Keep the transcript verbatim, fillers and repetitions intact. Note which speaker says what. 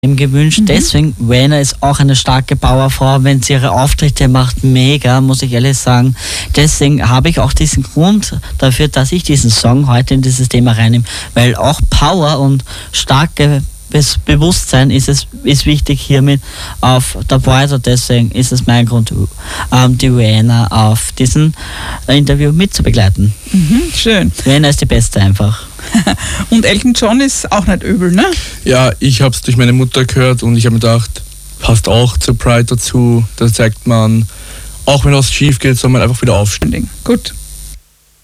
Speaker 1: gewünscht.
Speaker 2: Mhm.
Speaker 1: Deswegen, Rihanna ist auch eine starke Powerfrau, wenn sie ihre Auftritte macht, mega, muss ich ehrlich sagen. Deswegen habe ich auch diesen Grund dafür, dass ich diesen Song heute in dieses Thema reinnehme, weil auch Power und starke Be- Bewusstsein ist es ist wichtig hiermit auf der Board, und deswegen ist es mein Grund, ähm, die Rihanna auf diesem Interview mitzubegleiten.
Speaker 2: Mhm, schön.
Speaker 1: Rihanna ist die Beste einfach.
Speaker 2: Und Elton John ist auch nicht übel, ne?
Speaker 3: Ja, ich habe es durch meine Mutter gehört und ich habe mir gedacht, passt auch zur Pride dazu. Da zeigt man, auch wenn was schief geht, soll man einfach wieder aufstehen.
Speaker 2: Gut.